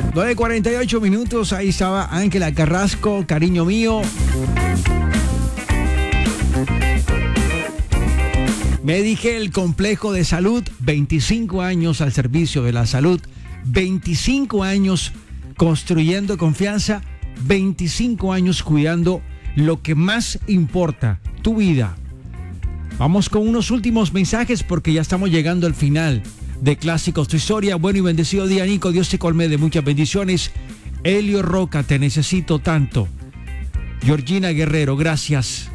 9:48, ahí estaba Ángela Carrasco, cariño mío. Me dije el complejo de salud, 25 años al servicio de la salud, 25 años construyendo confianza, 25 años cuidando lo que más importa, tu vida. Vamos con unos últimos mensajes porque ya estamos llegando al final de Clásicos Tu Historia. Bueno y bendecido día, Nico. Dios te colme de muchas bendiciones. Elio Roca, te necesito tanto. Georgina Guerrero, gracias.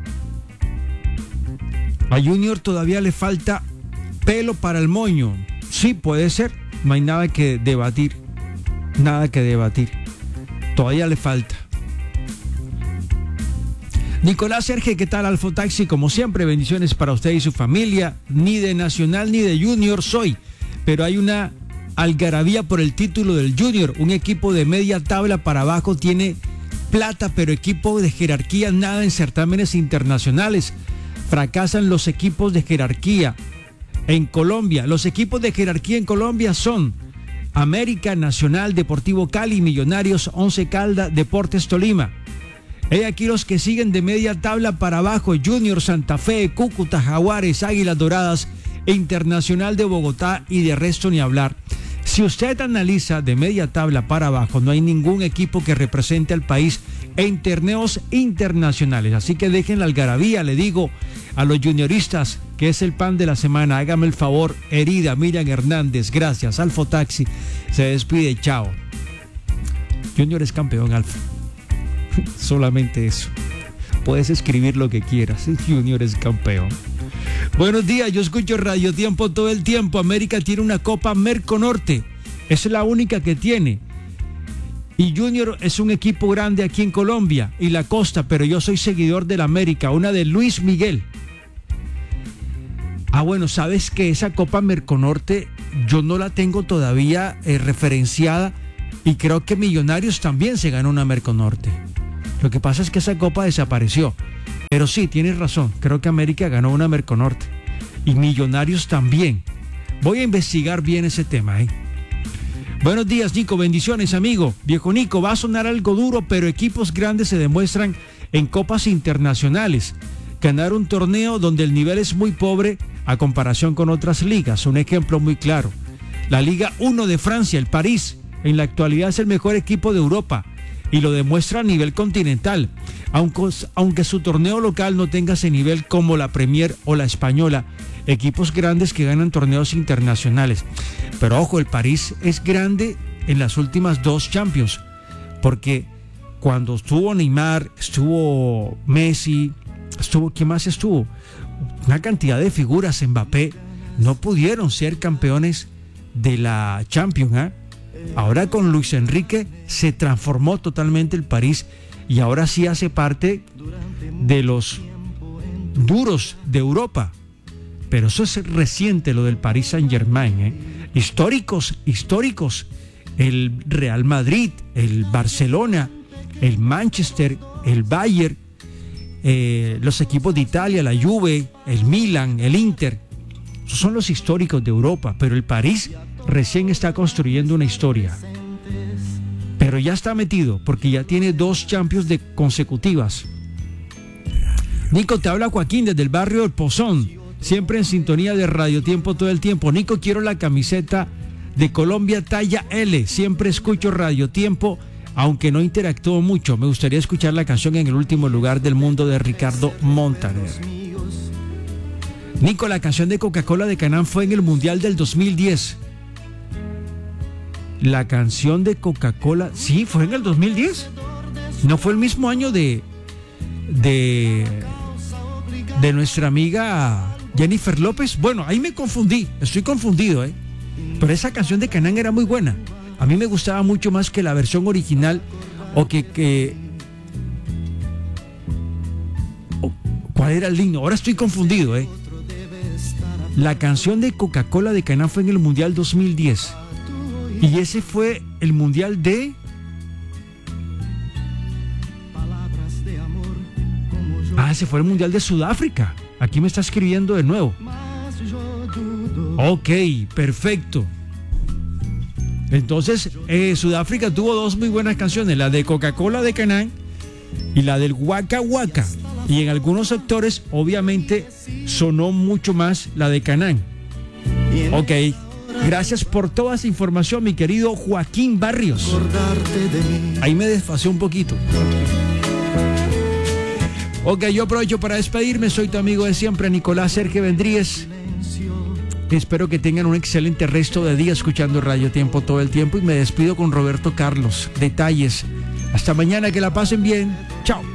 A Junior todavía le falta pelo para el moño. Sí, puede ser. No hay nada que debatir. Nada que debatir. Todavía le falta. Nicolás Serge, ¿qué tal? Alfo Taxi, como siempre, bendiciones para usted y su familia. Ni de Nacional ni de Junior soy, pero hay una algarabía por el título del Junior. Un equipo de media tabla para abajo tiene plata, pero equipo de jerarquía nada en certámenes internacionales. Fracasan los equipos de jerarquía en Colombia. Los equipos de jerarquía en Colombia son América, Nacional, Deportivo Cali, Millonarios, Once Caldas, Deportes Tolima. Hay aquí los que siguen de media tabla para abajo: Junior, Santa Fe, Cúcuta, Jaguares, Águilas Doradas, Internacional de Bogotá, y de resto ni hablar. Si usted analiza de media tabla para abajo, no hay ningún equipo que represente al país en torneos internacionales. Así que dejen la algarabía, le digo a los junioristas, que es el pan de la semana. Hágame el favor, herida Miriam Hernández, gracias. Alfo Taxi se despide, chao. Junior es campeón, Alfo. Solamente eso. Puedes escribir lo que quieras. Junior es campeón. Buenos días, yo escucho Radio Tiempo todo el tiempo. América tiene una Copa Merconorte. Es la única que tiene. Y Junior es un equipo grande aquí en Colombia y la costa, pero yo soy seguidor del América, una de Luis Miguel. Bueno, sabes que esa Copa Merconorte yo no la tengo todavía referenciada, y creo que Millonarios también se ganó una Merconorte. Lo que pasa es que esa copa desapareció. Pero sí, tienes razón, creo que América ganó una Merconorte y Millonarios también. Voy a investigar bien ese tema, Buenos días, Nico, bendiciones, amigo. Viejo Nico, va a sonar algo duro, pero equipos grandes se demuestran en copas internacionales. Ganar un torneo donde el nivel es muy pobre a comparación con otras ligas. Un ejemplo muy claro: la Liga 1 de Francia, el París, en la actualidad es el mejor equipo de Europa y lo demuestra a nivel continental, aunque su torneo local no tenga ese nivel como la Premier o la Española, equipos grandes que ganan torneos internacionales. Pero ojo, el París es grande en las últimas 2 Champions, porque cuando estuvo Neymar, estuvo Messi, ¿quién más estuvo? Una cantidad de figuras, Mbappé, no pudieron ser campeones de la Champions, Ahora con Luis Enrique se transformó totalmente el París y ahora sí hace parte de los duros de Europa. Pero eso es reciente, lo del Paris Saint-Germain, Históricos, el Real Madrid, el Barcelona, el Manchester, el Bayern, los equipos de Italia, la Juve, el Milan, el Inter. Esos son los históricos de Europa, pero el París recién está construyendo una historia. Pero ya está metido, porque ya tiene 2 Champions consecutivas. Nico, te habla Joaquín desde el barrio del Pozón, siempre en sintonía de Radio Tiempo todo el tiempo. Nico, quiero la camiseta de Colombia talla L. Siempre escucho Radio Tiempo, aunque no interactúo mucho. Me gustaría escuchar la canción En el último lugar del mundo de Ricardo Montaner. Nico, la canción de Coca-Cola de Canaán fue en el Mundial del 2010. La canción de Coca-Cola, sí, fue en el 2010. No fue el mismo año de nuestra amiga Jennifer López. Bueno, ahí me confundí, estoy confundido, Pero esa canción de Canaán era muy buena. A mí me gustaba mucho más que la versión original, o ¿cuál era el himno? Ahora estoy confundido, La canción de Coca-Cola de Canaán fue en el Mundial 2010. Y ese fue el Mundial de... ese fue el Mundial de Sudáfrica. Aquí me está escribiendo de nuevo. Ok, perfecto. Entonces, Sudáfrica tuvo dos muy buenas canciones, la de Coca-Cola de Canaan y la del Waka Waka. Y en algunos sectores, obviamente, sonó mucho más la de Canaan. Ok, gracias por toda esa información, mi querido Joaquín Barrios. Ahí me desfasé un poquito. Ok, yo aprovecho para despedirme. Soy tu amigo de siempre, Nicolás Sergio Vendríez. Espero que tengan un excelente resto de día escuchando Radio Tiempo todo el tiempo. Y me despido con Roberto Carlos. Detalles. Hasta mañana, que la pasen bien. Chao.